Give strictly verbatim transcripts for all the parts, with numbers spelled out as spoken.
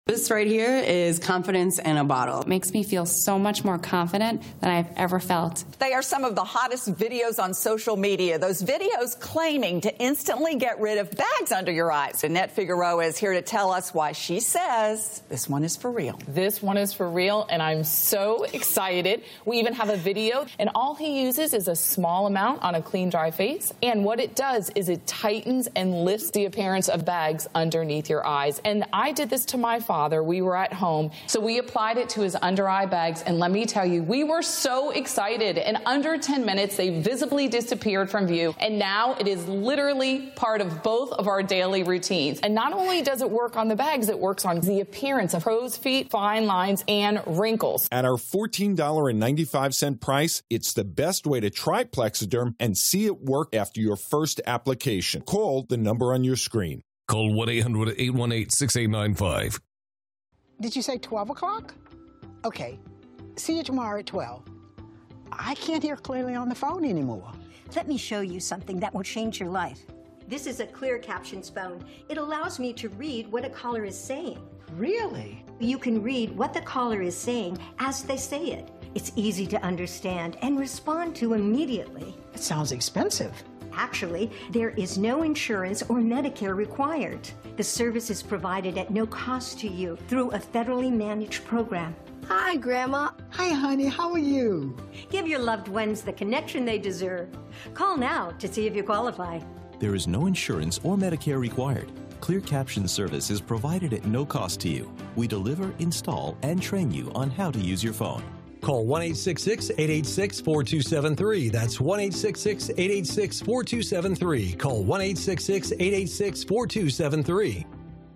This right here is confidence in a bottle. It makes me feel so much more confident than I've ever felt. They are some of the hottest videos on social media. Those videos claiming to instantly get rid of bags under your eyes. Annette Figueroa is here to tell us why she says this one is for real. This one is for real, and I'm so excited. We even have a video, and all he uses is a small amount on a clean, dry face. And what it does is it tightens and lifts the appearance of bags underneath your eyes. And I did this to my father. Father, we were at home, so we applied it to his under eye bags, and let me tell you, we were so excited. In under ten minutes, they visibly disappeared from view, and now it is literally part of both of our daily routines. And not only does it work on the bags, it works on the appearance of crow's feet, fine lines, and wrinkles. At our fourteen ninety-five price, it's the best way to try Plexiderm and see it work after your first application. Call the number on your screen. Call one eight hundred, eight one eight, six eight nine five. Did you say twelve o'clock? Okay. See you tomorrow at twelve. I can't hear clearly on the phone anymore. Let me show you something that will change your life. This is a clear captions phone. It allows me to read what a caller is saying. Really? You can read what the caller is saying as they say it. It's easy to understand and respond to immediately. It sounds expensive. Actually, there is no insurance or Medicare required. The service is provided at no cost to you through a federally managed program. Hi, Grandma. Hi, honey. How are you? Give your loved ones the connection they deserve. Call now to see if you qualify. There is no insurance or Medicare required. Clear Caption service is provided at no cost to you. We deliver, install, and train you on how to use your phone. Call one eight six six, eight eight six, four two seven three. That's one eight six six, eight eight six, four two seven three. Call one eight six six, eight eight six, four two seven three.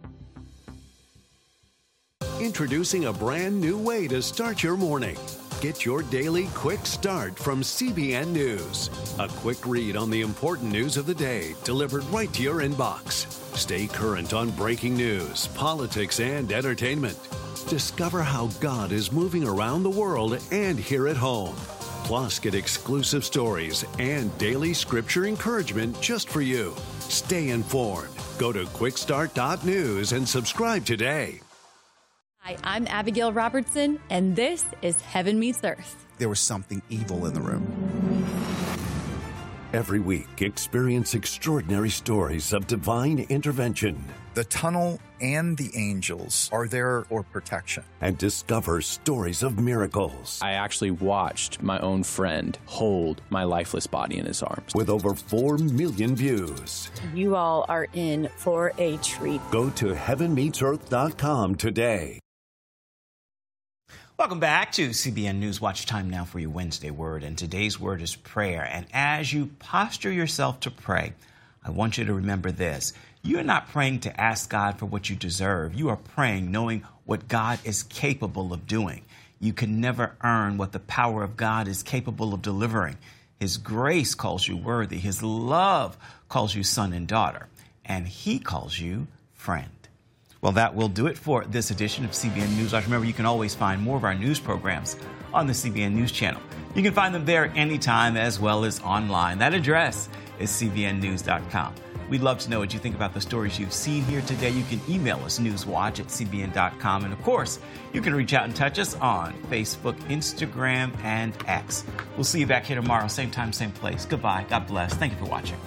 Introducing a brand new way to start your morning. Get your daily quick start from C B N News. A quick read on the important news of the day delivered right to your inbox. Stay current on breaking news, politics, and entertainment. Discover how God is moving around the world and here at home. Plus, get exclusive stories and daily scripture encouragement just for you. Stay informed. Go to quick start dot news and subscribe today. Hi, I'm Abigail Robertson, and this is Heaven Meets Earth. There was something evil in the room. Every week, experience extraordinary stories of divine intervention. The tunnel and the angels are there for protection. And discover stories of miracles. I actually watched my own friend hold my lifeless body in his arms. With over four million views. You all are in for a treat. Go to heaven meets earth dot com today. Welcome back to C B N News Watch. Time now for your Wednesday word, and today's word is prayer. And as you posture yourself to pray, I want you to remember this. You're not praying to ask God for what you deserve. You are praying knowing what God is capable of doing. You can never earn what the power of God is capable of delivering. His grace calls you worthy. His love calls you son and daughter. And he calls you friend. Well, that will do it for this edition of C B N News Watch. Remember, you can always find more of our news programs on the C B N News channel. You can find them there anytime as well as online. That address is c b n news dot com. We'd love to know what you think about the stories you've seen here today. You can email us, newswatch at c b n dot com. And, of course, you can reach out and touch us on Facebook, Instagram, and X. We'll see you back here tomorrow, same time, same place. Goodbye. God bless. Thank you for watching.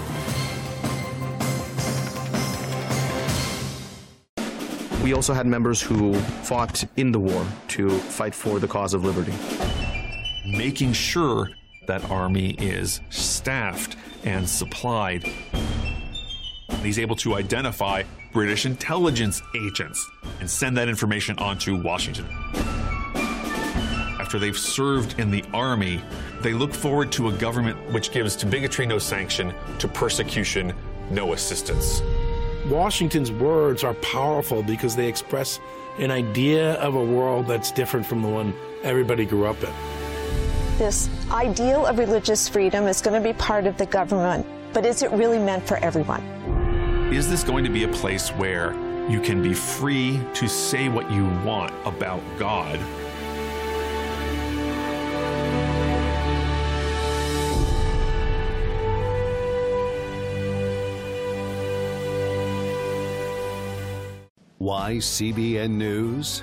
We also had members who fought in the war to fight for the cause of liberty. Making sure that Army is staffed and supplied. He's able to identify British intelligence agents and send that information on to Washington. After they've served in the Army, they look forward to a government which gives to bigotry no sanction, to persecution no assistance. Washington's words are powerful because they express an idea of a world that's different from the one everybody grew up in. This ideal of religious freedom is going to be part of the government, but is it really meant for everyone? Is this going to be a place where you can be free to say what you want about God? Why C B N News?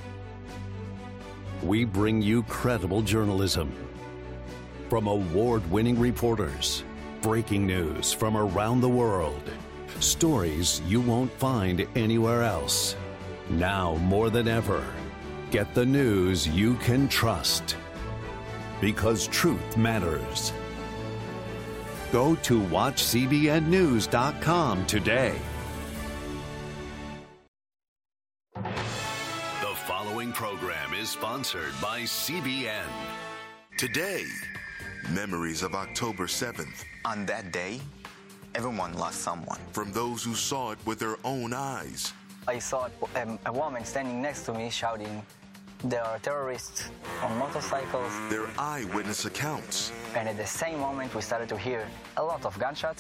We bring you credible journalism from award-winning reporters, breaking news from around the world, stories you won't find anywhere else. Now more than ever, get the news you can trust, because truth matters. Go to watch C B N news dot com today. The following program is sponsored by C B N. Today, memories of October seventh. On that day, everyone lost someone. From those who saw it with their own eyes. I saw a, a woman standing next to me shouting, "There are terrorists on motorcycles." Their eyewitness accounts. And at the same moment, we started to hear a lot of gunshots.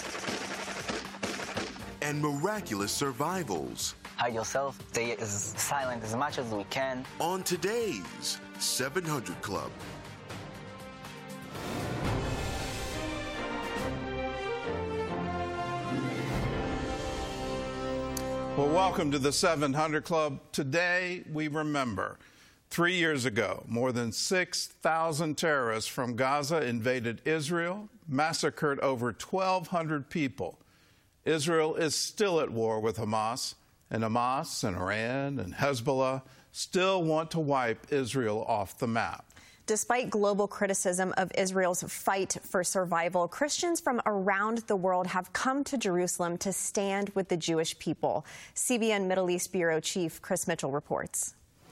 And miraculous survivals. Hide yourself, stay as silent as much as we can. On today's seven hundred Club. Well, welcome to the seven hundred Club. Today, we remember three years ago, more than six thousand terrorists from Gaza invaded Israel, massacred over twelve hundred people. Israel is still at war with Hamas, and Hamas and Iran and Hezbollah still want to wipe Israel off the map. Despite global criticism of Israel's fight for survival, Christians from around the world have come to Jerusalem to stand with the Jewish people. C B N Middle East Bureau Chief Chris Mitchell reports.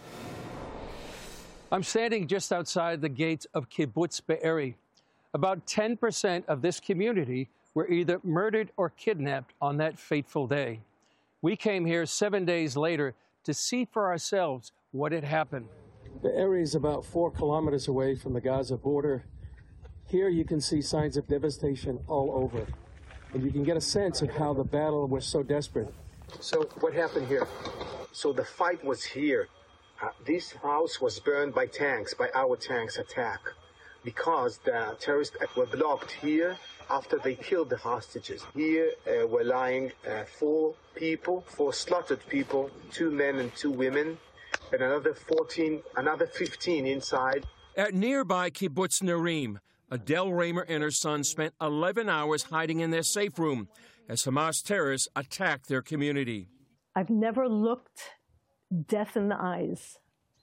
I'm standing just outside the gates of Kibbutz Be'eri. About ten percent of this community were either murdered or kidnapped on that fateful day. We came here seven days later to see for ourselves what had happened. Be'eri is about four kilometers away from the Gaza border. Here you can see signs of devastation all over, and you can get a sense of how the battle was so desperate. So what happened here? So the fight was here. Uh, this house was burned by tanks, by our tanks attack, because the terrorists were blocked here after they killed the hostages. Here uh, were lying uh, four people, four slaughtered people, two men and two women, and another fourteen, another fifteen inside. At nearby Kibbutz Narim, Adele Raymer and her son spent eleven hours hiding in their safe room as Hamas terrorists attacked their community. I've never looked death in the eyes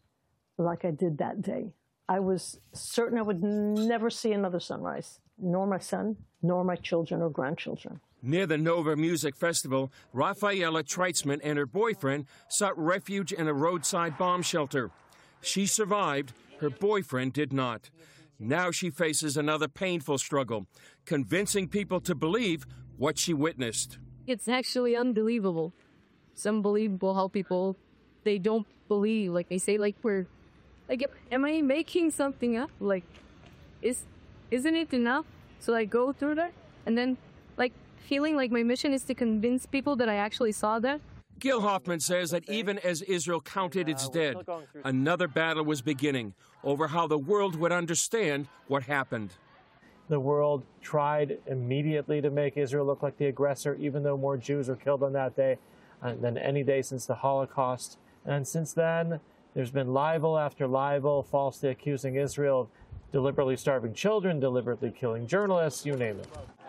like I did that day. I was certain I would never see another sunrise, nor my son, nor my children or grandchildren. Near the Nova Music Festival, Rafaela Treitzman and her boyfriend sought refuge in a roadside bomb shelter. She survived. Her boyfriend did not. Now she faces another painful struggle, convincing people to believe what she witnessed. It's actually unbelievable. It's unbelievable how people, they don't believe. Like, they say, like, we're, like, am I making something up? Like, is, isn't it enough? So I go through that, and then, like, feeling like my mission is to convince people that I actually saw that. Gil Hoffman says that even as Israel counted its dead, another battle was beginning over how the world would understand what happened. The world tried immediately to make Israel look like the aggressor, even though more Jews were killed on that day than any day since the Holocaust. And since then, there's been libel after libel, falsely accusing Israel of deliberately starving children, deliberately killing journalists, you name it.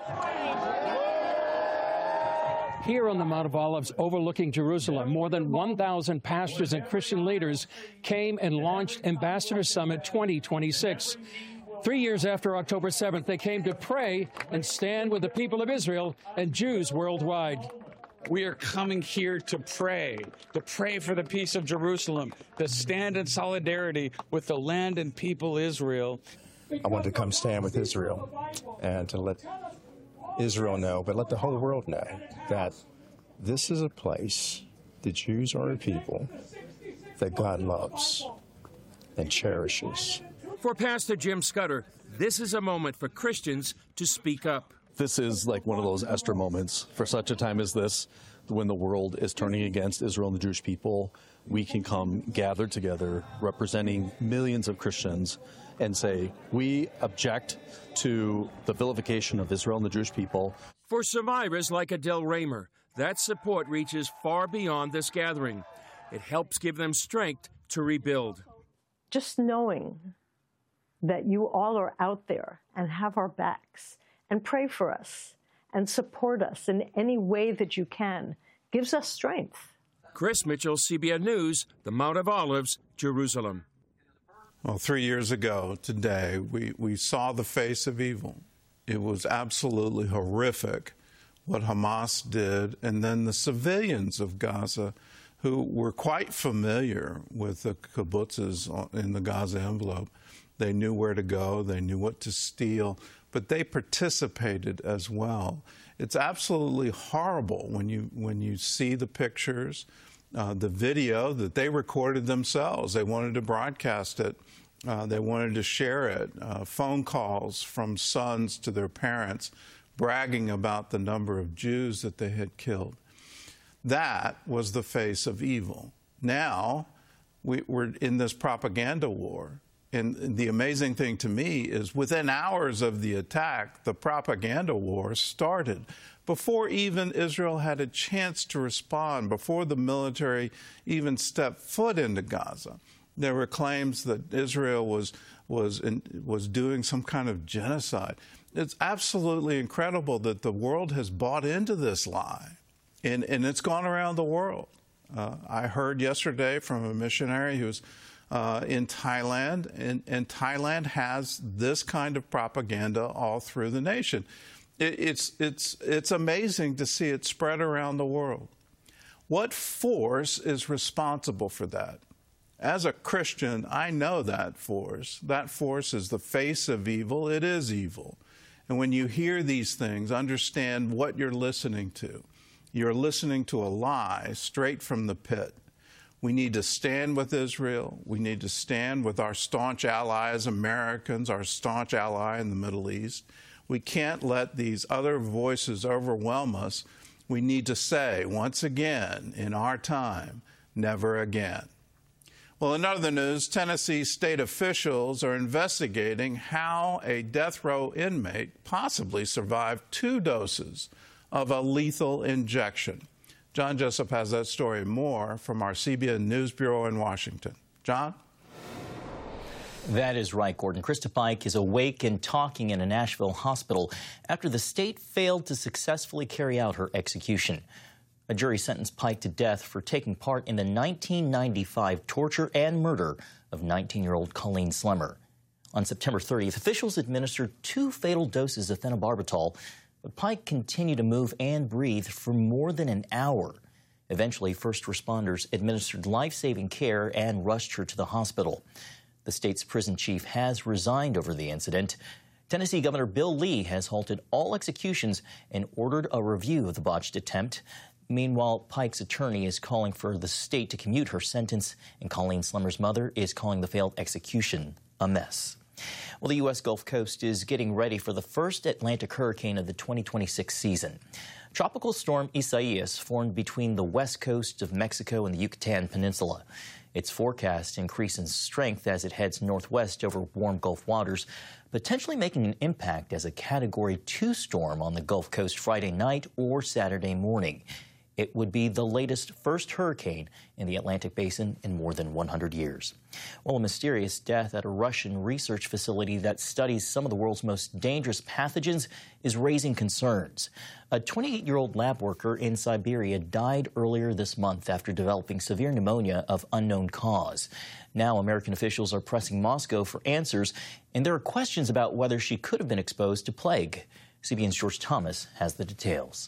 Here on the Mount of Olives overlooking Jerusalem, more than one thousand pastors and Christian leaders came and launched Ambassador Summit twenty twenty-six. Three years after October seventh, they came to pray and stand with the people of Israel and Jews worldwide. We are coming here to pray, to pray for the peace of Jerusalem, to stand in solidarity with the land and people Israel. I want to come stand with Israel and to let Israel know, but let the whole world know that this is a place, the Jews are a people that God loves and cherishes. For Pastor Jim Scudder, this is a moment for Christians to speak up. This is like one of those Esther moments. For such a time as this, when the world is turning against Israel and the Jewish people, we can come gathered together representing millions of Christians and say, we object to the vilification of Israel and the Jewish people. For survivors like Adele Raymer, that support reaches far beyond this gathering. it helps give them strength to rebuild. Just knowing that you all are out there and have our backs and pray for us and support us in any way that you can gives us strength. Chris Mitchell, C B N News, the Mount of Olives, Jerusalem. Well, three years ago today, we, we saw the face of evil. It was absolutely horrific what Hamas did, and then the civilians of Gaza who were quite familiar with the kibbutzes in the Gaza envelope. They knew where to go, they knew what to steal, but they participated as well. It's absolutely horrible when you when you see the pictures, uh, the video that they recorded themselves. They wanted to broadcast it. Uh, they wanted to share it. Uh, phone calls from sons to their parents bragging about the number of Jews that they had killed. That was the face of evil. Now we, we're in this propaganda war. And the amazing thing to me is within hours of the attack, the propaganda war started. Before even Israel had a chance to respond, before the military even stepped foot into Gaza, there were claims that Israel was, was, in, was doing some kind of genocide. It's absolutely incredible that the world has bought into this lie, and, and it's gone around the world. Uh, I heard yesterday from a missionary who's Uh, in Thailand, and, and Thailand has this kind of propaganda all through the nation. It, it's, it's, it's amazing to see it spread around the world. What force is responsible for that? As a Christian, I know that force. That force is the face of evil. It is evil. And when you hear these things, understand what you're listening to. You're listening to a lie straight from the pit. We need to stand with Israel. We need to stand with our staunch allies, Americans, our staunch ally in the Middle East. We can't let these other voices overwhelm us. We need to say, once again, in our time, never again. Well, in other news, Tennessee state officials are investigating how a death row inmate possibly survived two doses of a lethal injection. John Jessup has that story more from our C B N News Bureau in Washington. John? That is right, Gordon. Krista Pike is awake and talking in a Nashville hospital after the state failed to successfully carry out her execution. A jury sentenced Pike to death for taking part in the nineteen ninety-five torture and murder of nineteen-year-old Colleen Slemmer. On September thirtieth, officials administered two fatal doses of phenobarbital, but Pike continued to move and breathe for more than an hour. Eventually, first responders administered life-saving care and rushed her to the hospital. The state's prison chief has resigned over the incident. Tennessee Governor Bill Lee has halted all executions and ordered a review of the botched attempt. Meanwhile, Pike's attorney is calling for the state to commute her sentence, and Colleen Slemmer's mother is calling the failed execution a mess. Well, the U S Gulf Coast is getting ready for the first Atlantic hurricane of the twenty twenty-six season. Tropical storm Isaias formed between the west coast of Mexico and the Yucatan Peninsula. Its forecast increase in strength as it heads northwest over warm Gulf waters, potentially making an impact as a Category two storm on the Gulf Coast Friday night or Saturday morning. It would be the latest first hurricane in the Atlantic Basin in more than one hundred years. Well, a mysterious death at a Russian research facility that studies some of the world's most dangerous pathogens is raising concerns. A twenty-eight-year-old lab worker in Siberia died earlier this month after developing severe pneumonia of unknown cause. Now, American officials are pressing Moscow for answers, and there are questions about whether she could have been exposed to plague. C B N's George Thomas has the details.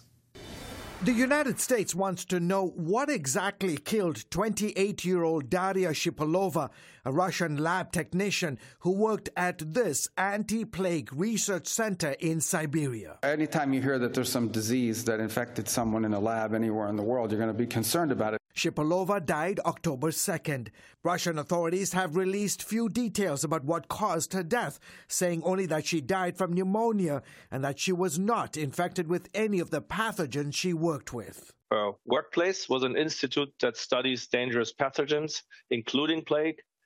The United States wants to know what exactly killed twenty-eight-year-old Daria Shipilova, a Russian lab technician who worked at this anti-plague research center in Siberia. Anytime you hear that there's some disease that infected someone in a lab anywhere in the world, you're going to be concerned about it. Shipilova died October second. Russian authorities have released few details about what caused her death, saying only that she died from pneumonia and that she was not infected with any of the pathogens she worked with. Her workplace was an institute that studies dangerous pathogens, including plague,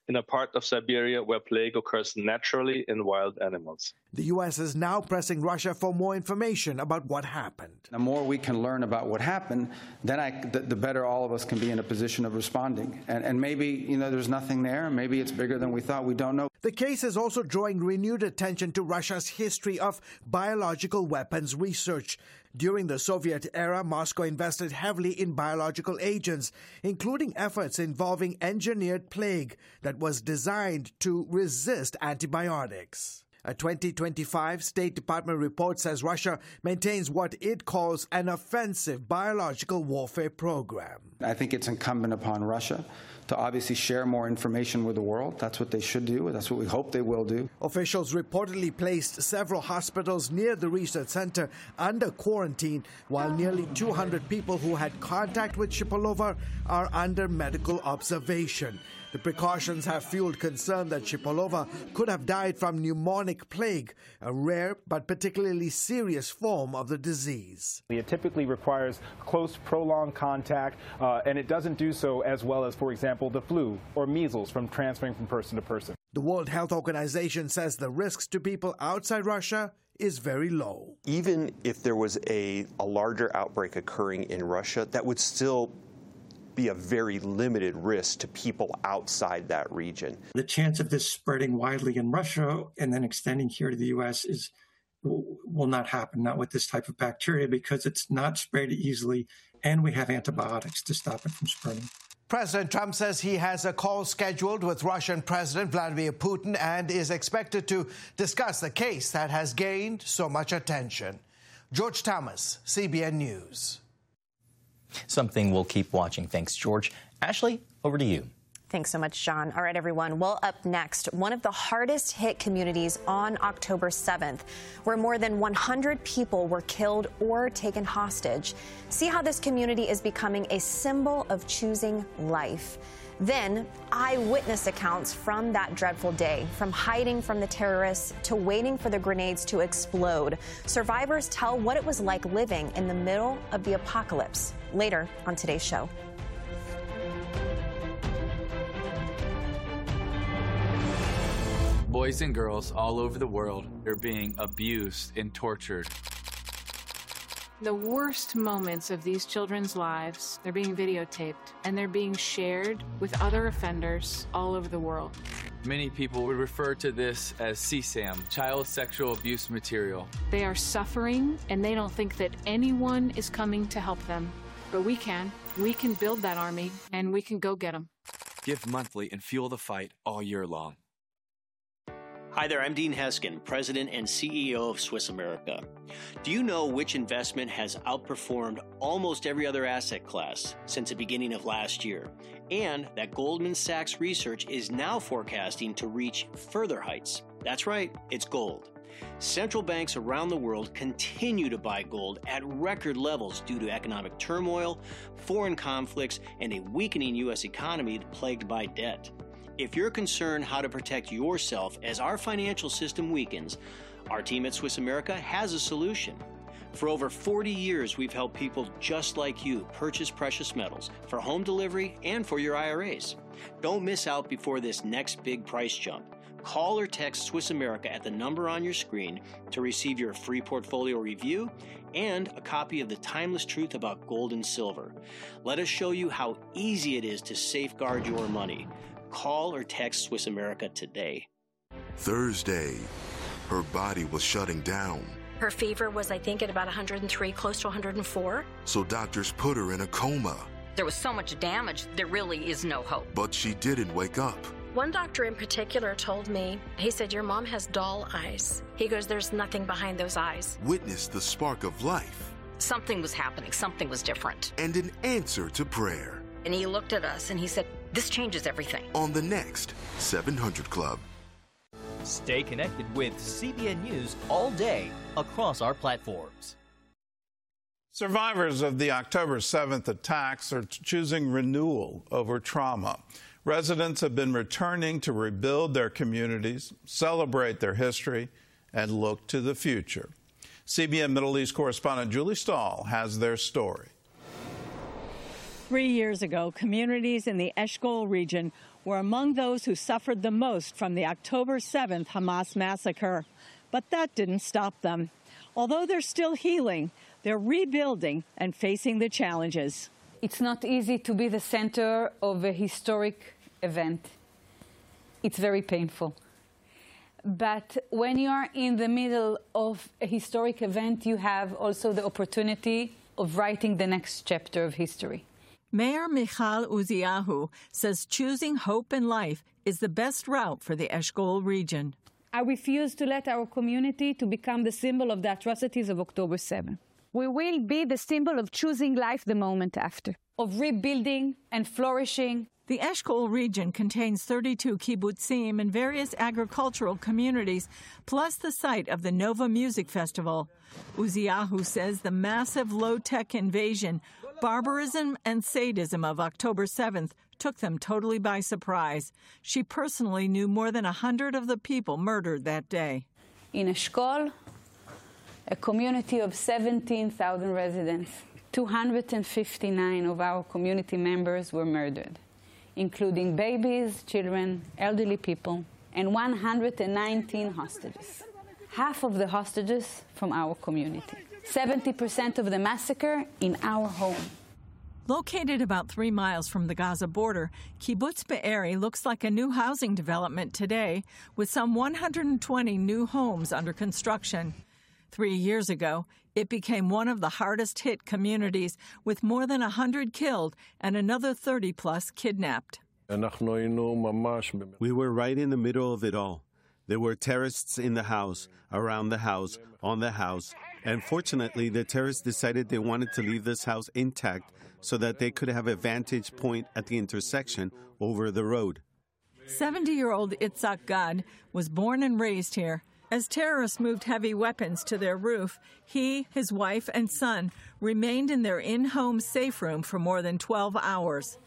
in a part of Siberia where plague occurs naturally in wild animals. The U S is now pressing Russia for more information about what happened. The more we can learn about what happened, then I, the, the better all of us can be in a position of responding. And, and maybe, you know, there's nothing there. Maybe it's bigger than we thought. We don't know. The case is also drawing renewed attention to Russia's history of biological weapons research. During the Soviet era, Moscow invested heavily in biological agents, including efforts involving engineered plague that was designed to resist antibiotics. A twenty twenty-five State Department report says Russia maintains what it calls an offensive biological warfare program. I think it's incumbent upon Russia to obviously share more information with the world. That's what they should do. That's what we hope they will do. Officials reportedly placed several hospitals near the research center under quarantine, while nearly two hundred people who had contact with Shipalova are under medical observation. The precautions have fueled concern that Shipalova could have died from pneumonic plague, a rare but particularly serious form of the disease. It typically requires close, prolonged contact, uh, and it doesn't do so as well as, for example, the flu or measles from transferring from person to person. The World Health Organization says the risks to people outside Russia is very low. Even if there was a, a larger outbreak occurring in Russia, that would still be a very limited risk to people outside that region. The chance of this spreading widely in Russia and then extending here to the U S is will not happen, not with this type of bacteria, because it's not spread easily, and we have antibiotics to stop it from spreading. President Trump says he has a call scheduled with Russian President Vladimir Putin and is expected to discuss the case that has gained so much attention. George Thomas, C B N News. Something we'll keep watching. Thanks, George. Ashley, over to you. Thanks so much, John. All right, everyone. Well, up next, one of the hardest hit communities on October seventh, where more than one hundred people were killed or taken hostage. See how this community is becoming a symbol of choosing life. Then, eyewitness accounts from that dreadful day, from hiding from the terrorists to waiting for the grenades to explode. Survivors tell what it was like living in the middle of the apocalypse. Later on today's show. Boys and girls all over the world are being abused and tortured. The worst moments of these children's lives, they're being videotaped and they're being shared with other offenders all over the world. Many people would refer to this as C SAM, child sexual abuse material. They are suffering and they don't think that anyone is coming to help them. But we can. We can build that army and we can go get them. Give monthly and fuel the fight all year long. Hi there, I'm Dean Heskin, President and C E O of Swiss America. Do you know which investment has outperformed almost every other asset class since the beginning of last year? And that Goldman Sachs research is now forecasting to reach further heights. That's right, it's gold. Central banks around the world continue to buy gold at record levels due to economic turmoil, foreign conflicts, and a weakening U S economy plagued by debt. If you're concerned how to protect yourself as our financial system weakens, our team at Swiss America has a solution. For over forty years, we've helped people just like you purchase precious metals for home delivery and for your I R As. Don't miss out before this next big price jump. Call or text Swiss America at the number on your screen to receive your free portfolio review and a copy of The Timeless Truth About Gold and Silver. Let us show you how easy it is to safeguard your money. Call or text Swiss America today. Thursday, her body was shutting down. Her fever was, I think, at about one hundred three, close to one hundred four. So doctors put her in a coma. There was so much damage, there really is no hope. But she didn't wake up. One doctor in particular told me, he said, your mom has doll eyes. He goes, there's nothing behind those eyes. Witness the spark of life. Something was happening, something was different. And an answer to prayer. And he looked at us and he said, this changes everything. On the next seven hundred Club. Stay connected with C B N News all day across our platforms. Survivors of the October seventh attacks are choosing renewal over trauma. Residents have been returning to rebuild their communities, celebrate their history, and look to the future. C B N Middle East correspondent Julie Stahl has their story. Three years ago, communities in the Eshkol region were among those who suffered the most from the October seventh Hamas massacre. But that didn't stop them. Although they're still healing, they're rebuilding and facing the challenges. It's not easy to be the center of a historic event. It's very painful. But when you are in the middle of a historic event, you have also the opportunity of writing the next chapter of history. Mayor Michal Uziyahu says choosing hope in life is the best route for the Eshkol region. I refuse to let our community to become the symbol of the atrocities of October seventh. We will be the symbol of choosing life the moment after, of rebuilding and flourishing. The Eshkol region contains thirty-two kibbutzim and various agricultural communities, plus the site of the Nova Music Festival. Uziyahu says the massive low-tech invasion, barbarism and sadism of October seventh took them totally by surprise. She personally knew more than a hundred of the people murdered that day. In Eshkol, a community of seventeen thousand residents, two hundred fifty-nine of our community members were murdered, including babies, children, elderly people, and one hundred nineteen hostages. Half of the hostages from our community. seventy percent of the massacre in our home. Located about three miles from the Gaza border, Kibbutz Be'eri looks like a new housing development today, with some one hundred twenty new homes under construction. Three years ago, it became one of the hardest-hit communities, with more than one hundred killed and another thirty plus kidnapped. We were right in the middle of it all. There were terrorists in the house, around the house, on the house, and fortunately the terrorists decided they wanted to leave this house intact so that they could have a vantage point at the intersection over the road. seventy-year-old Itzhak Gad was born and raised here. As terrorists moved heavy weapons to their roof, he, his wife, and son remained in their in-home safe room for more than twelve hours.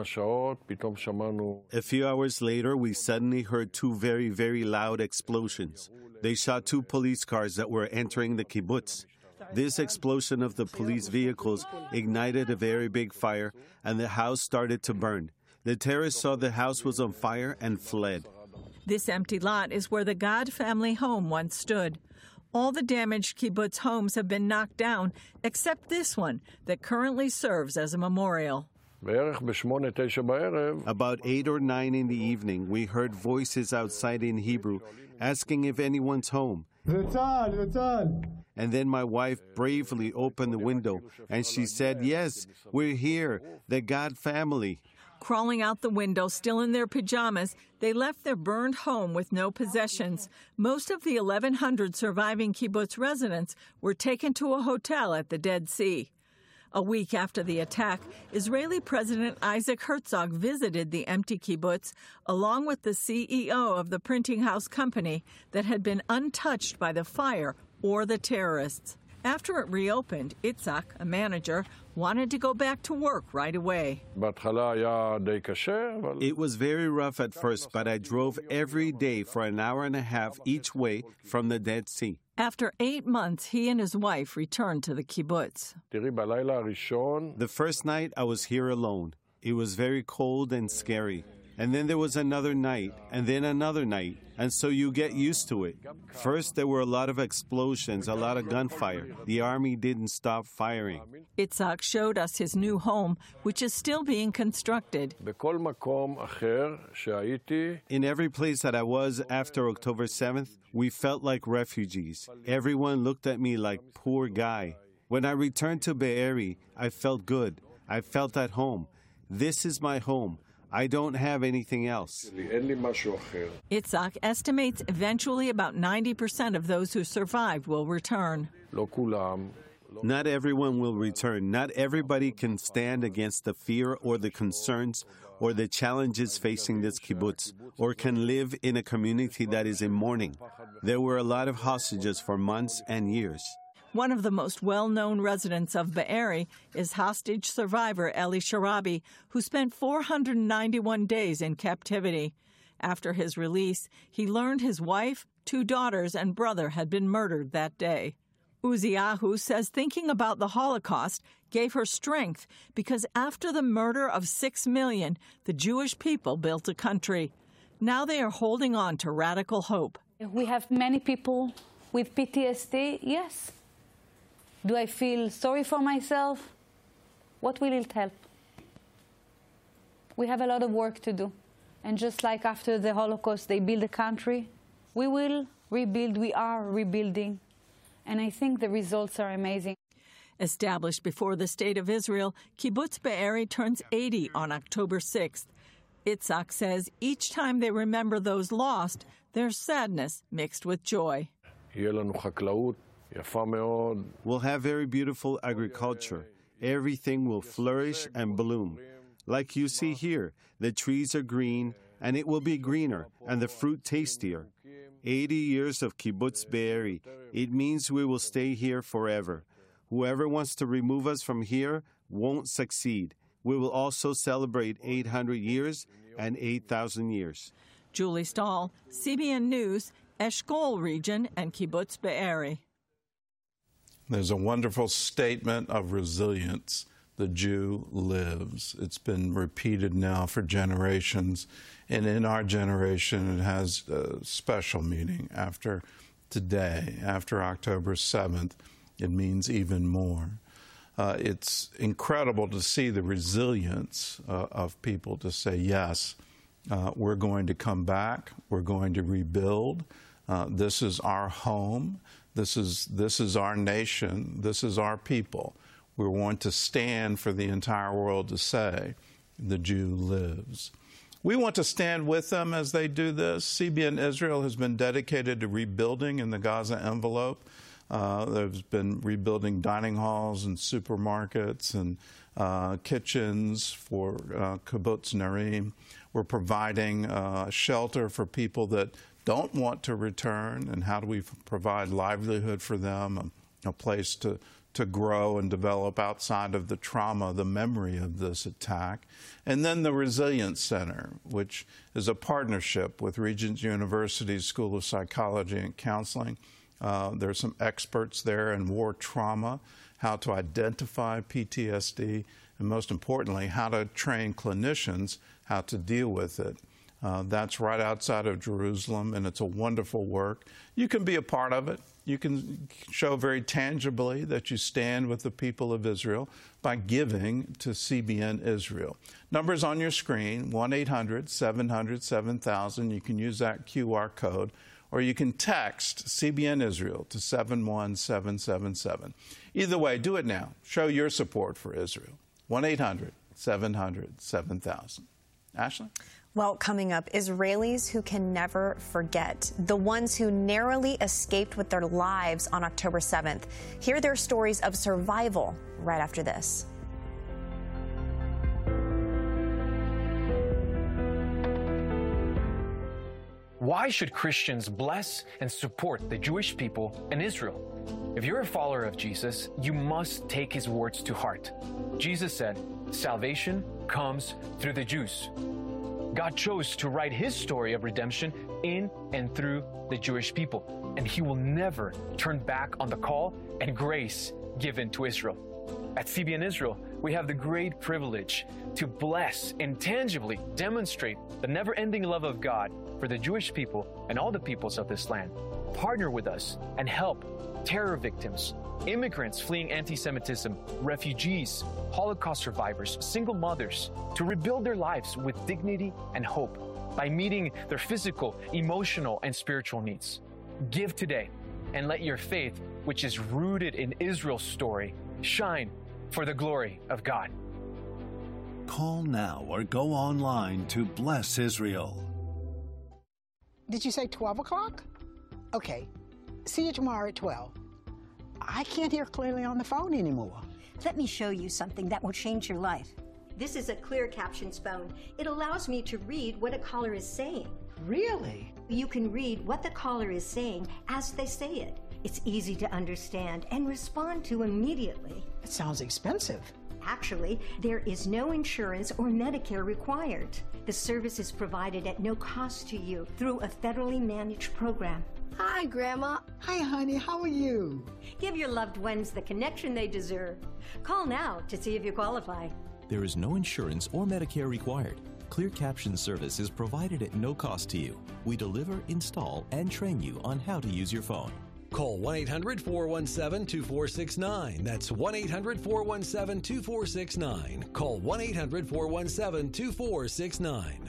A few hours later, we suddenly heard two very, very loud explosions. They shot two police cars that were entering the kibbutz. This explosion of the police vehicles ignited a very big fire, and the house started to burn. The terrorists saw the house was on fire and fled. This empty lot is where the Gad family home once stood. All the damaged kibbutz homes have been knocked down, except this one that currently serves as a memorial. About eight or nine in the evening, we heard voices outside in Hebrew asking if anyone's home. And then my wife bravely opened the window, and she said, "Yes, we're here, the Gad family." Crawling out the window, still in their pajamas, they left their burned home with no possessions. Most of the eleven hundred surviving kibbutz residents were taken to a hotel at the Dead Sea. A week after the attack, Israeli President Isaac Herzog visited the empty kibbutz, along with the C E O of the printing house company that had been untouched by the fire or the terrorists. After it reopened, Itzhak, a manager, wanted to go back to work right away. It was very rough at first, but I drove every day for an hour and a half each way from the Dead Sea. After eight months, he and his wife returned to the kibbutz. The first night, I was here alone. It was very cold and scary. And then there was another night, and then another night, and so you get used to it. First, there were a lot of explosions, a lot of gunfire. The army didn't stop firing. Itzhak showed us his new home, which is still being constructed. In every place that I was after October seventh, we felt like refugees. Everyone looked at me like, poor guy. When I returned to Be'eri, I felt good. I felt at home. This is my home. I don't have anything else. Itzhak estimates eventually about ninety percent of those who survived will return. Not everyone will return. Not everybody can stand against the fear or the concerns or the challenges facing this kibbutz, or can live in a community that is in mourning. There were a lot of hostages for months and years. One of the most well-known residents of Be'eri is hostage survivor Eli Sharabi, who spent four hundred ninety-one days in captivity. After his release, he learned his wife, two daughters, and brother had been murdered that day. Uziahu says thinking about the Holocaust gave her strength because after the murder of six million, the Jewish people built a country. Now they are holding on to radical hope. We have many people with P T S D, yes. Do I feel sorry for myself? What will it help? We have a lot of work to do. And just like after the Holocaust, they built a country, we will rebuild, we are rebuilding. And I think the results are amazing. Established before the State of Israel, Kibbutz Be'eri turns eighty on October sixth. Itzhak says each time they remember those lost, there's sadness mixed with joy. We'll have very beautiful agriculture. Everything will flourish and bloom. Like you see here, the trees are green, and it will be greener, and the fruit tastier. eighty years of Kibbutz Be'eri. It means we will stay here forever. Whoever wants to remove us from here won't succeed. We will also celebrate eight hundred years and eight thousand years. Julie Stahl, C B N News, Eshkol region and Kibbutz Be'eri. There's a wonderful statement of resilience. The Jew lives. It's been repeated now for generations, and in our generation it has a special meaning. After today, after October seventh, it means even more. Uh, it's incredible to see the resilience uh, of people to say, yes, uh, we're going to come back, we're going to rebuild, uh, this is our home, this is, this is our nation, this is our people. We want to stand for the entire world to say, the Jew lives. We want to stand with them as they do this. C B N Israel has been dedicated to rebuilding in the Gaza envelope. Uh, there's been rebuilding dining halls and supermarkets and uh, kitchens for uh, Kibbutz Narim. We're providing uh, shelter for people that don't want to return, and how do we provide livelihood for them, a, a place to to grow and develop outside of the trauma, the memory of this attack. And then the Resilience Center, which is a partnership with Regents University's School of Psychology and Counseling. Uh, there's some experts there in war trauma, how to identify P T S D, and most importantly, how to train clinicians how to deal with it. Uh, that's right outside of Jerusalem, and it's a wonderful work. You can be a part of it. You can show very tangibly that you stand with the people of Israel by giving to C B N Israel. Numbers on your screen, one eight hundred seven hundred seven thousand. You can use that Q R code, or you can text C B N Israel to seven one seven seven seven. Either way, do it now. Show your support for Israel. one eight hundred seven hundred seven thousand. Ashley? Well, coming up, Israelis who can never forget, the ones who narrowly escaped with their lives on October seventh. Hear their stories of survival right after this. Why should Christians bless and support the Jewish people and Israel? If you're a follower of Jesus, you must take his words to heart. Jesus said, "Salvation comes through the Jews." God chose to write his story of redemption in and through the Jewish people, and he will never turn back on the call and grace given to Israel. At C B N Israel, we have the great privilege to bless and tangibly demonstrate the never-ending love of God for the Jewish people and all the peoples of this land. Partner with us and help terror victims, immigrants fleeing anti-Semitism, refugees, Holocaust survivors, single mothers, to rebuild their lives with dignity and hope by meeting their physical, emotional, and spiritual needs. Give today and let your faith, which is rooted in Israel's story, shine for the glory of God. Call now or go online to Bless Israel. Did you say twelve o'clock? Okay. See you tomorrow at twelve. I can't hear clearly on the phone anymore. Let me show you something that will change your life. This is a clear captions phone. It allows me to read what a caller is saying. Really? You can read what the caller is saying as they say it. It's easy to understand and respond to immediately. It sounds expensive. Actually, there is no insurance or Medicare required. The service is provided at no cost to you through a federally managed program. Hi, Grandma. Hi, honey. How are you? Give your loved ones the connection they deserve. Call now to see if you qualify. There is no insurance or Medicare required. Clear Caption service is provided at no cost to you. We deliver, install, and train you on how to use your phone. Call one eight hundred, four one seven, two four six nine. That's one eight hundred, four one seven, two four six nine. Call one eight hundred, four one seven, two four six nine.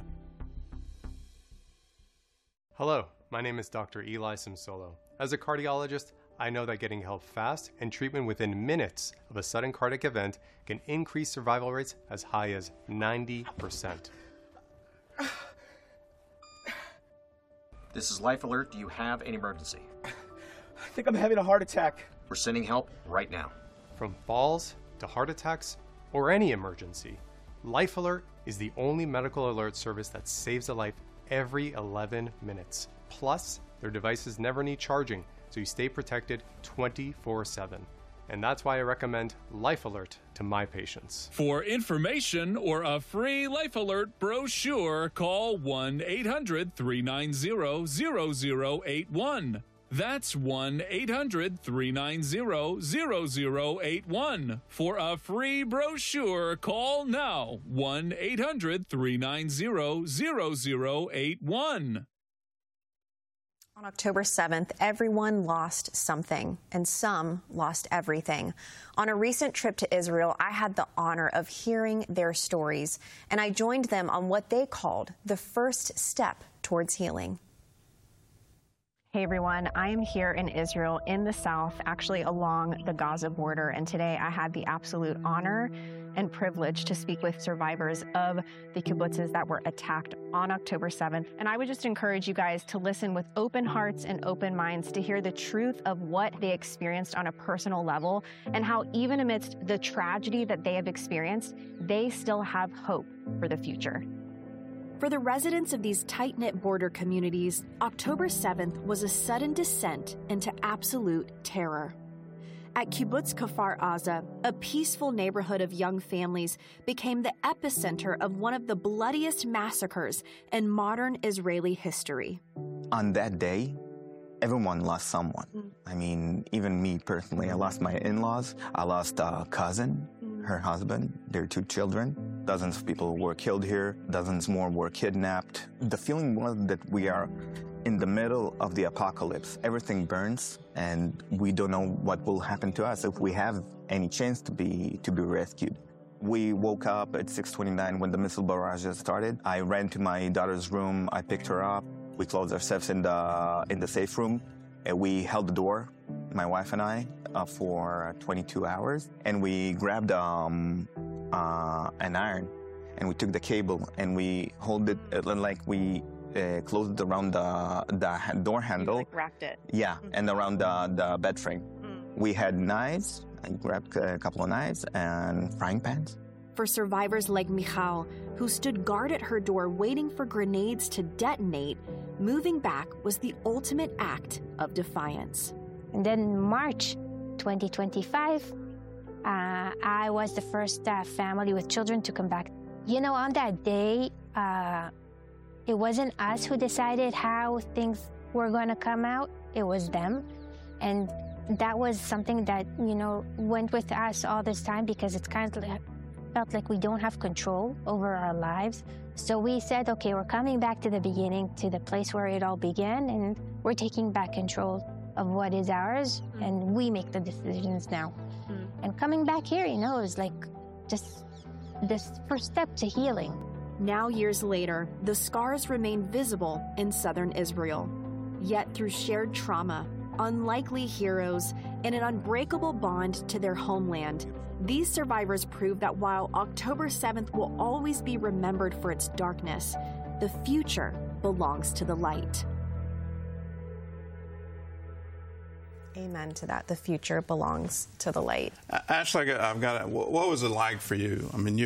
Hello, my name is Doctor Eli Simsolo. As a cardiologist, I know that getting help fast and treatment within minutes of a sudden cardiac event can increase survival rates as high as ninety percent. This is Life Alert. Do you have an emergency? I think I'm having a heart attack. We're sending help right now. From falls to heart attacks or any emergency, Life Alert is the only medical alert service that saves a life every eleven minutes. Plus, their devices never need charging, so you stay protected twenty-four seven. And that's why I recommend Life Alert to my patients. For information or a free Life Alert brochure, call one eight hundred, three nine zero, zero zero eight one. That's one eight hundred, three nine zero, zero zero eight one. For a free brochure, call now one eight hundred, three nine zero, zero zero eight one. On October seventh, everyone lost something, and some lost everything. On a recent trip to Israel, I had the honor of hearing their stories, and I joined them on what they called the first step towards healing. Hey everyone, I am here in Israel in the south, actually along the Gaza border, and today I had the absolute honor and privilege to speak with survivors of the kibbutzes that were attacked on October seventh. And I would just encourage you guys to listen with open hearts and open minds to hear the truth of what they experienced on a personal level and how even amidst the tragedy that they have experienced, they still have hope for the future. For the residents of these tight-knit border communities, October seventh was a sudden descent into absolute terror. At Kibbutz Kfar Aza, a peaceful neighborhood of young families became the epicenter of one of the bloodiest massacres in modern Israeli history. On that day, everyone lost someone. Mm. I mean, even me personally, I lost my in-laws, I lost a cousin, her husband, their two children. Dozens of people were killed here. Dozens more were kidnapped. The feeling was that we are in the middle of the apocalypse. Everything burns, and we don't know what will happen to us if we have any chance to be to be rescued. We woke up at six twenty-nine when the missile barrages started. I ran to my daughter's room. I picked her up. We closed ourselves in the in the safe room, and we held the door, my wife and I, uh, for twenty-two hours. And we grabbed um, uh, an iron, and we took the cable, and we hold it uh, like we uh, closed it around the the door handle. You, like, wrapped it. Yeah, mm-hmm. And around the the bed frame. Mm. We had knives. I grabbed a couple of knives and frying pans. For survivors like Michal, who stood guard at her door waiting for grenades to detonate, moving back was the ultimate act of defiance. And then March twenty twenty-five, uh, I was the first uh, family with children to come back. You know, on that day, uh, it wasn't us who decided how things were going to come out. It was them. And that was something that, you know, went with us all this time because it's kind of like, felt like we don't have control over our lives. So we said, okay, we're coming back to the beginning, to the place where it all began, and we're taking back control of what is ours, mm. and we make the decisions now. Mm. And coming back here, you know, is like just this first step to healing. Now, years later, the scars remain visible in southern Israel. Yet through shared trauma, unlikely heroes, and an unbreakable bond to their homeland, these survivors prove that while October seventh will always be remembered for its darkness, the future belongs to the light. Amen to that. The future belongs to the light. Uh, Ashley, I've got. A, what was it like for you? I mean, you've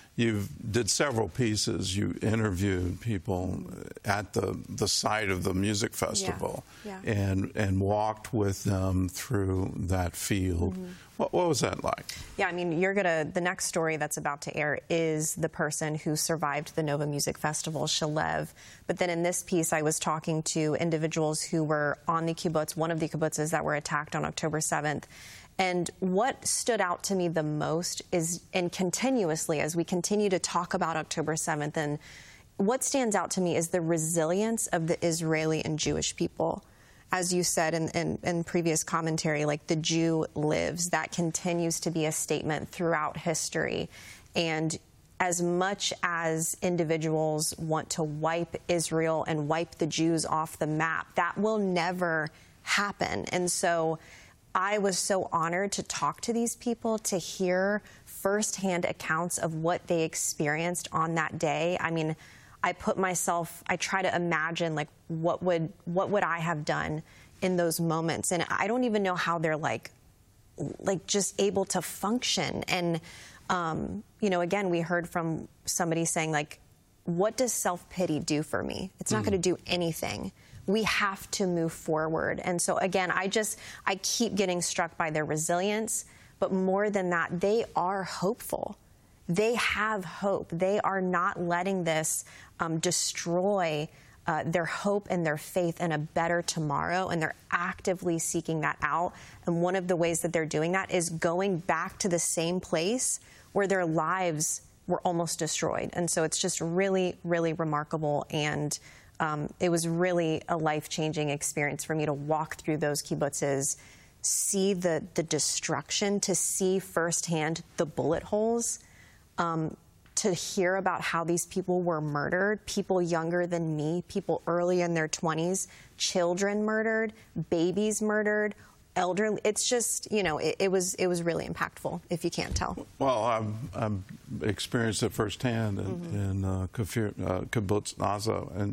you did several pieces. You interviewed people at the, the site of the music festival yeah. Yeah. and and walked with them through that field. Mm-hmm. What, what was that like? Yeah, I mean, you're gonna. The next story that's about to air is the person who survived the Nova Music Festival, Shalev. But then in this piece, I was talking to individuals who were on the kibbutz, one of the kibbutzes that were attacked on October seventh. And what stood out to me the most is, and continuously as we continue to talk about October seventh, and what stands out to me is the resilience of the Israeli and Jewish people. As you said in, in, in previous commentary, like the Jew lives, that continues to be a statement throughout history. And as much as individuals want to wipe Israel and wipe the Jews off the map, that will never happen. And so I was so honored to talk to these people, to hear firsthand accounts of what they experienced on that day. I mean, I put myself, I try to imagine, like, what would what would I have done in those moments? And I don't even know how they're, like, like just able to function. And, um, you know, again, we heard from somebody saying, like, what does self-pity do for me? It's not mm. going to do anything. We have to move forward. And so, again, I just, I keep getting struck by their resilience. But more than that, they are hopeful. They have hope. They are not letting this um, destroy uh, their hope and their faith in a better tomorrow, and they're actively seeking that out. And one of the ways that they're doing that is going back to the same place where their lives were almost destroyed. And so it's just really, really remarkable. And um, it was really a life-changing experience for me to walk through those kibbutzes, see the, the destruction, to see firsthand the bullet holes, Um, to hear about how these people were murdered, people younger than me, people early in their twenties, children murdered, babies murdered, elderly. It's just, you know, it, it was it was really impactful, if you can't tell. Well, I've, I've experienced it firsthand in, mm-hmm. in uh, Kfir, uh, Kibbutz Gaza, and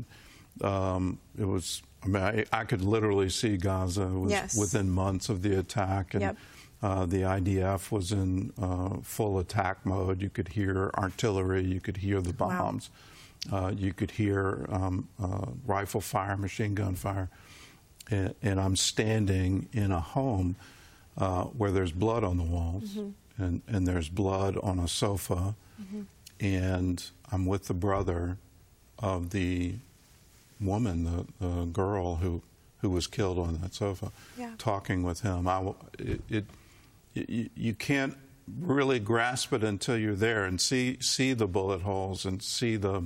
um, it was, I mean, I, I could literally see Gaza. It was yes. within months of the attack. And, yep. Uh, the I D F was in uh, full attack mode. You could hear artillery. You could hear the bombs. Wow. Uh, you could hear um, uh, rifle fire, machine gun fire. And, and I'm standing in a home uh, where there's blood on the walls, mm-hmm. and, and there's blood on a sofa. Mm-hmm. And I'm with the brother of the woman, the, the girl who, who was killed on that sofa, yeah. talking with him. I, it, it, You, you can't really grasp it until you're there and see see the bullet holes and see the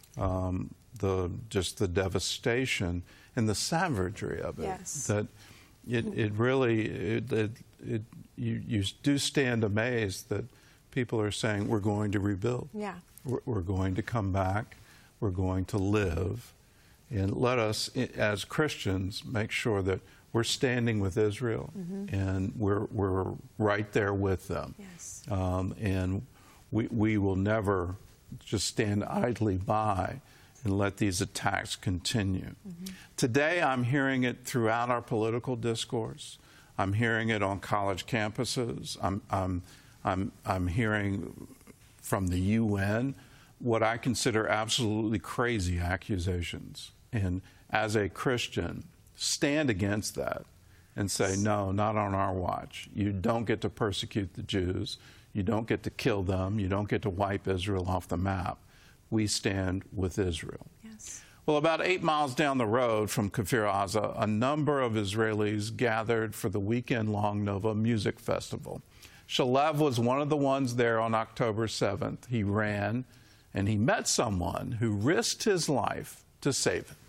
um, the just the devastation and the savagery of it. Yes. That it it really it, it, it you you do stand amazed that people are saying we're going to rebuild. Yeah. We're, we're going to come back. We're going to live, and let us as Christians make sure that we're standing with Israel, mm-hmm. and we're we're right there with them. Yes. Um, and we we will never just stand idly by and let these attacks continue. Mm-hmm. Today, I'm hearing it throughout our political discourse. I'm hearing it on college campuses. I'm I'm I'm I'm hearing from the U N what I consider absolutely crazy accusations. And as a Christian, stand against that and say, no, not on our watch. You don't get to persecute the Jews. You don't get to kill them. You don't get to wipe Israel off the map. We stand with Israel. Yes. Well, about eight miles down the road from Kfir Aza, a number of Israelis gathered for the weekend-long Nova Music Festival. Shalev was one of the ones there on October seventh. He ran, and he met someone who risked his life to save it.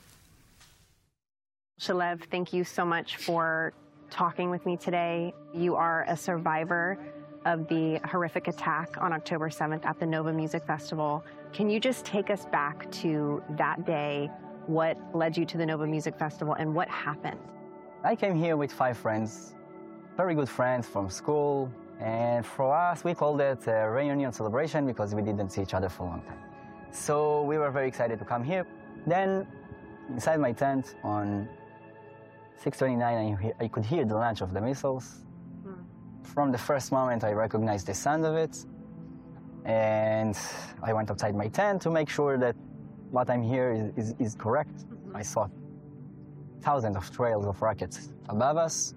Shalev, thank you so much for talking with me today. You are a survivor of the horrific attack on October seventh at the Nova Music Festival. Can you just take us back to that day? What led you to the Nova Music Festival, and what happened? I came here with five friends, very good friends from school, and for us, we called it a reunion celebration because we didn't see each other for a long time. So we were very excited to come here. Then, inside my tent on six twenty-nine, I, I could hear the launch of the missiles. Hmm. From the first moment, I recognized the sound of it. And I went outside my tent to make sure that what I'm here is, is, is correct. Mm-hmm. I saw thousands of trails of rockets above us.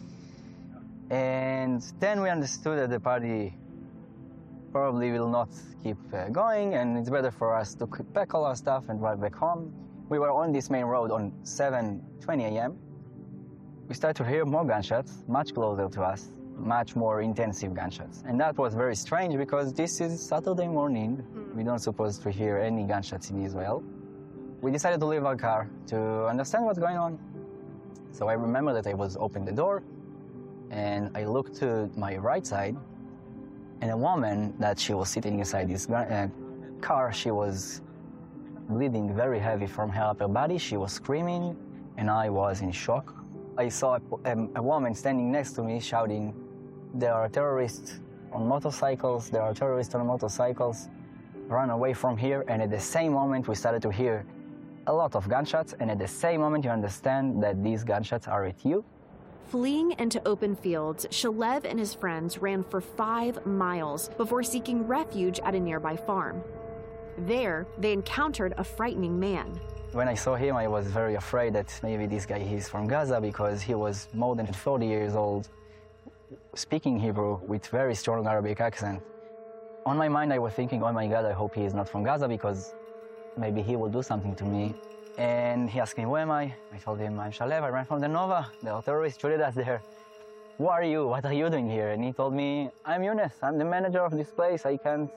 And then we understood that the party probably will not keep uh, going, and it's better for us to pack all our stuff and drive back home. We were on this main road on seven twenty a m We started to hear more gunshots, much closer to us, much more intensive gunshots. And that was very strange because this is Saturday morning. Mm. We don't supposed to hear any gunshots in Israel. We decided to leave our car to understand what's going on. So I remember that I was opening the door, and I looked to my right side, and a woman that she was sitting inside this uh, car, she was bleeding very heavy from her upper body. She was screaming, and I was in shock. I saw a, a, a woman standing next to me shouting, "There are terrorists on motorcycles, there are terrorists on motorcycles, run away from here." And at the same moment, we started to hear a lot of gunshots, and at the same moment, you understand that these gunshots are at you. Fleeing into open fields, Shalev and his friends ran for five miles before seeking refuge at a nearby farm. There, they encountered a frightening man. When I saw him, I was very afraid that maybe this guy is from Gaza because he was more than forty years old, speaking Hebrew with very strong Arabic accent. On my mind, I was thinking, oh my God, I hope he is not from Gaza because maybe he will do something to me. And he asked me, who am I? I told him, I'm Shalev, I ran from the Nova. There are terrorists treated us there. Who are you? What are you doing here? And he told me, I'm Younes, I'm the manager of this place. I can't,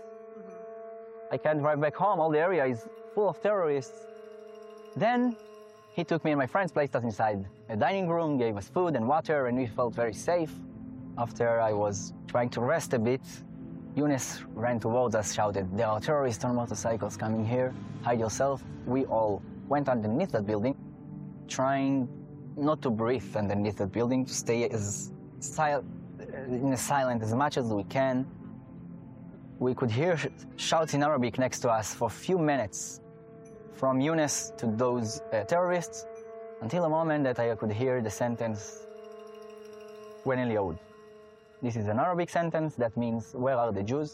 I can't drive back home. All the area is full of terrorists. Then he took me and my friends, placed us inside a dining room, gave us food and water, and we felt very safe. After I was trying to rest a bit, Younes ran towards us, shouted, there are terrorists on motorcycles coming here, hide yourself. We all went underneath that building, trying not to breathe underneath that building, to stay as sil in a silent as much as we can. We could hear sh shouts in Arabic next to us for a few minutes, from Younes to those uh, terrorists, until a moment that I could hear the sentence, Wen el Yahud. This is an Arabic sentence that means, where are the Jews?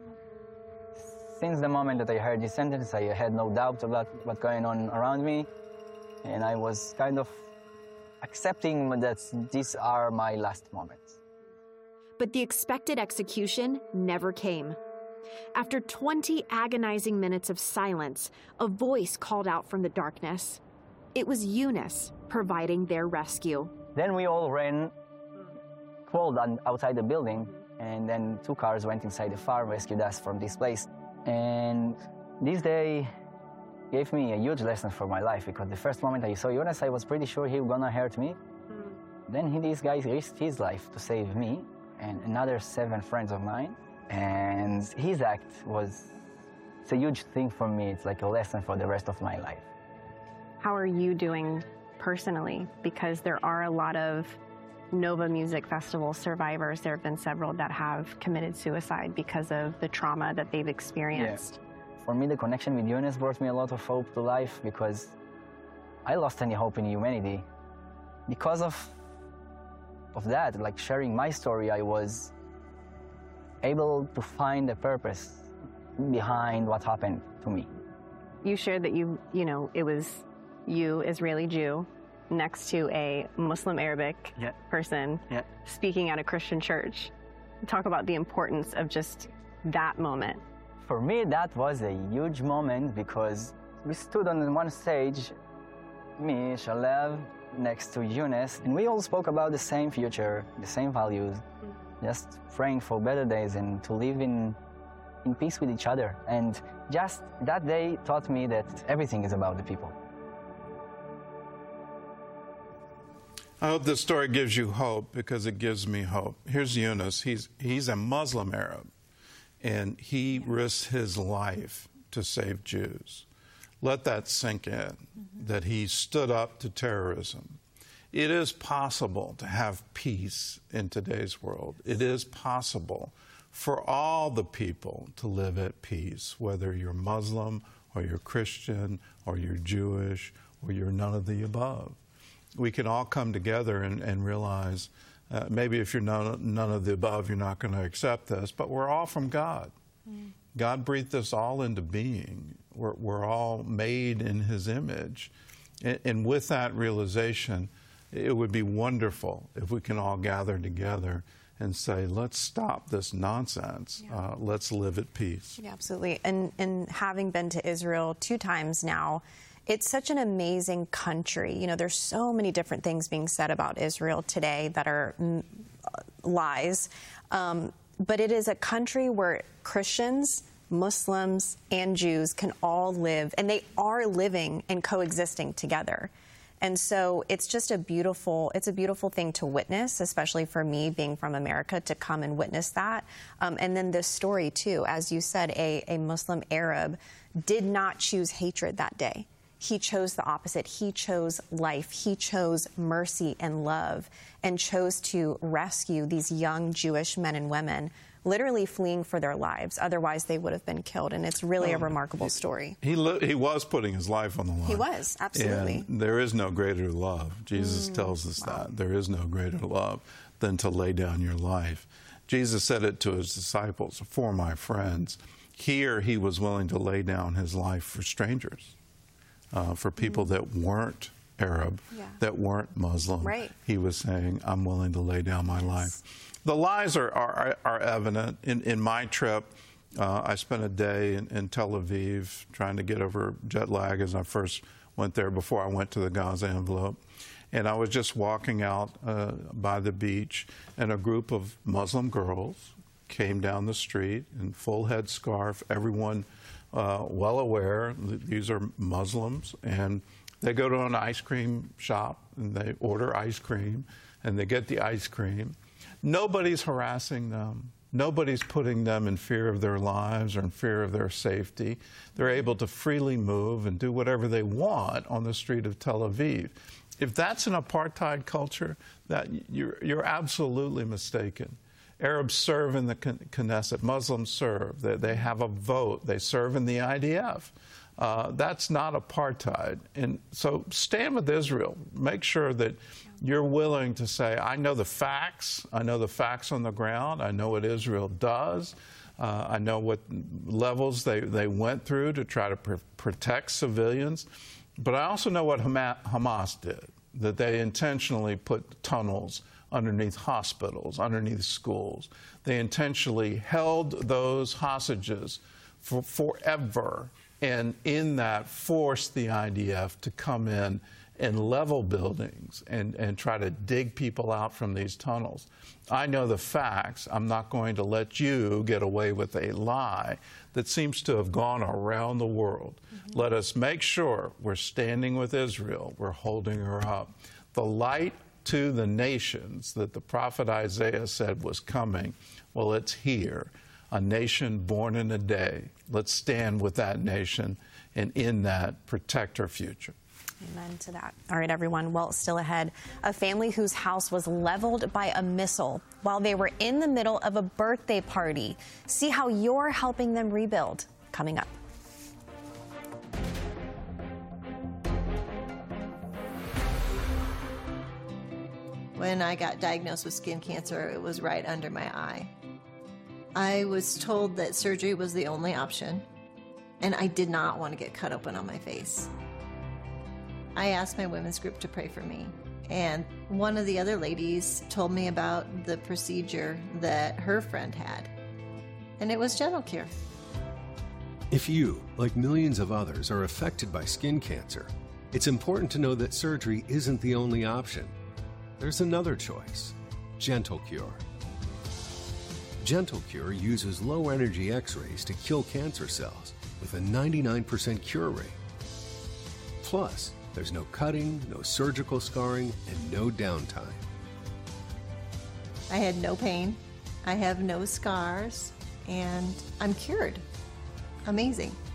Since the moment that I heard this sentence, I had no doubt about what's going on around me, and I was kind of accepting that these are my last moments. But the expected execution never came. After twenty agonizing minutes of silence, a voice called out from the darkness. It was Younes providing their rescue. Then we all ran, crawled on, outside the building, and then two cars went inside the farm, rescued us from this place. And this day gave me a huge lesson for my life, because the first moment I saw Younes, I was pretty sure he was gonna hurt me. Mm. Then he, this guy risked his life to save me and another seven friends of mine. And his act was, it's a huge thing for me. It's like a lesson for the rest of my life. How are you doing personally? Because there are a lot of Nova Music Festival survivors. There have been several that have committed suicide because of the trauma that they've experienced. Yeah. For me, the connection with Younes brought me a lot of hope to life, because I lost any hope in humanity. Because of, of that, like sharing my story, I was able to find a purpose behind what happened to me. You shared that you, you know, it was you, Israeli Jew, next to a Muslim Arabic yeah. person yeah. speaking at a Christian church. Talk about the importance of just that moment. For me, that was a huge moment, because we stood on one stage, me, Shalev, next to Younes, and we all spoke about the same future, the same values, mm-hmm. just praying for better days and to live in, in peace with each other. And just that day taught me that everything is about the people. I hope this story gives you hope, because it gives me hope. Here's Younes. He's, he's a Muslim Arab, and he yeah. risked his life to save Jews. Let that sink in, mm-hmm. that he stood up to terrorism. It is possible to have peace in today's world. It is possible for all the people to live at peace, whether you're Muslim or you're Christian or you're Jewish or you're none of the above. We can all come together and, and realize, uh, maybe if you're none, none of the above, you're not going to accept this, but we're all from God. Mm. God breathed us all into being. We're, we're all made in His image. And, and with that realization, it would be wonderful if we can all gather together and say, let's stop this nonsense. Yeah. Uh, let's live at peace. Yeah, absolutely. And, and having been to Israel two times now, it's such an amazing country. You know, there's so many different things being said about Israel today that are mm, lies. Um, but it is a country where Christians, Muslims, and Jews can all live, and they are living and coexisting together. And so it's just a beautiful, it's a beautiful thing to witness, especially for me being from America, to come and witness that. Um, and then this story, too, as you said, a, a Muslim Arab did not choose hatred that day. He chose the opposite. He chose life. He chose mercy and love, and chose to rescue these young Jewish men and women, literally fleeing for their lives. Otherwise, they would have been killed. And it's really oh, a remarkable story. He li- he was putting his life on the line. He was, absolutely. And there is no greater love. Jesus mm, tells us wow. that. There is no greater love than to lay down your life. Jesus said it to his disciples, for my friends. Here, he was willing to lay down his life for strangers, uh, for people mm. that weren't Arab, yeah. that weren't Muslim. Right. He was saying, I'm willing to lay down my yes. life. The lies are, are, are evident. In, in my trip, uh, I spent a day in, in Tel Aviv trying to get over jet lag as I first went there before I went to the Gaza envelope. And I was just walking out uh, by the beach, and a group of Muslim girls came down the street in full head scarf, everyone uh, well aware that these are Muslims. And they go to an ice cream shop, and they order ice cream, and they get the ice cream. Nobody's harassing them. Nobody's putting them in fear of their lives or in fear of their safety. They're able to freely move and do whatever they want on the street of Tel Aviv. If that's an apartheid culture, that you're, you're absolutely mistaken. Arabs serve in the Knesset. Muslims serve. They, they have a vote. They serve in the I D F. Uh, that's not apartheid. And so stand with Israel. Make sure that you're willing to say, I know the facts. I know the facts on the ground. I know what Israel does. Uh, I know what levels they, they went through to try to pr- protect civilians. But I also know what Hama- Hamas did, that they intentionally put tunnels underneath hospitals, underneath schools. They intentionally held those hostages for forever, and in that forced the I D F to come in and level buildings and, and try to dig people out from these tunnels. I know the facts. I'm not going to let you get away with a lie that seems to have gone around the world. Mm-hmm. Let us make sure we're standing with Israel. We're holding her up. The light to the nations that the prophet Isaiah said was coming, well, it's here. A nation born in a day. Let's stand with that nation, and in that, protect her future. Amen to that. All right, everyone. Well, still ahead, a family whose house was leveled by a missile while they were in the middle of a birthday party. See how you're helping them rebuild. Coming up. When I got diagnosed with skin cancer, it was right under my eye. I was told that surgery was the only option, and I did not want to get cut open on my face. I asked my women's group to pray for me, and one of the other ladies told me about the procedure that her friend had, and it was Gentle Cure. If you, like millions of others, are affected by skin cancer, it's important to know that surgery isn't the only option. There's another choice, Gentle Cure. Gentle Cure uses low-energy X-rays to kill cancer cells with a ninety-nine percent cure rate. Plus, there's no cutting, no surgical scarring, and no downtime. I had no pain, I have no scars, and I'm cured. Amazing.